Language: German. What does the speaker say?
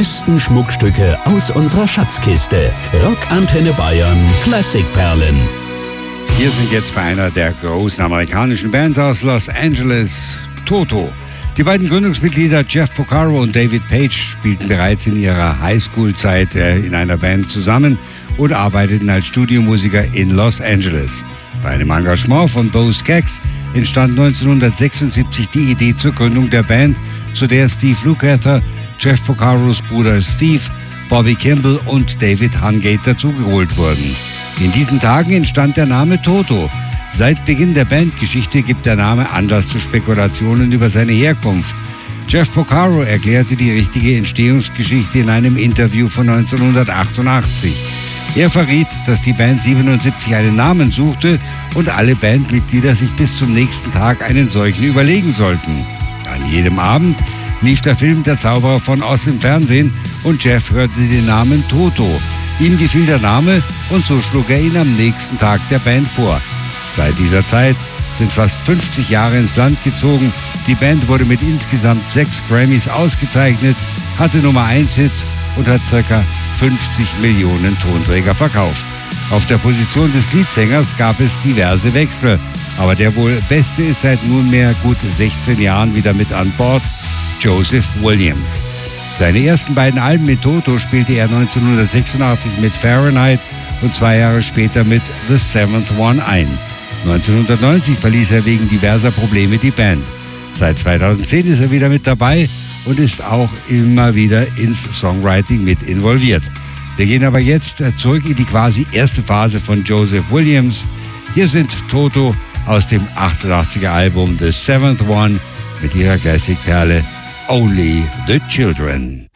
besten Schmuckstücke aus unserer Schatzkiste. Rock Antenne Bayern Klassikperlen. Wir sind jetzt bei einer der großen amerikanischen Bands aus Los Angeles, Toto. Die beiden Gründungsmitglieder Jeff Porcaro und David Page spielten bereits in ihrer Highschool-Zeit in einer Band zusammen und arbeiteten als Studiomusiker in Los Angeles. Bei einem Engagement von Bo Skaggs entstand 1976 die Idee zur Gründung der Band, zu der Steve Lukather, Jeff Porcaros Bruder Steve, Bobby Kimball und David Hungate dazugeholt wurden. In diesen Tagen entstand der Name Toto. Seit Beginn der Bandgeschichte gibt der Name Anlass zu Spekulationen über seine Herkunft. Jeff Porcaro erklärte die richtige Entstehungsgeschichte in einem Interview von 1988. Er verriet, dass die Band 77 einen Namen suchte und alle Bandmitglieder sich bis zum nächsten Tag einen solchen überlegen sollten. An jedem Abend lief der Film Der Zauberer von Oz im Fernsehen und Jeff hörte den Namen Toto. Ihm gefiel der Name und so schlug er ihn am nächsten Tag der Band vor. Seit dieser Zeit sind fast 50 Jahre ins Land gezogen. Die Band wurde mit insgesamt 6 Grammys ausgezeichnet, hatte Nummer 1 Hits und hat ca. 50 Millionen Tonträger verkauft. Auf der Position des Leadsängers gab es diverse Wechsel, aber der wohl beste ist seit nunmehr gut 16 Jahren wieder mit an Bord, Joseph Williams. Seine ersten beiden Alben mit Toto spielte er 1986 mit Fahrenheit und 2 Jahre später mit The Seventh One ein. 1990 verließ er wegen diverser Probleme die Band. Seit 2010 ist er wieder mit dabei und ist auch immer wieder ins Songwriting mit involviert. Wir gehen aber jetzt zurück in die quasi erste Phase von Joseph Williams. Hier sind Toto aus dem 88er Album The Seventh One mit ihrer Classic-Perle Only the Children.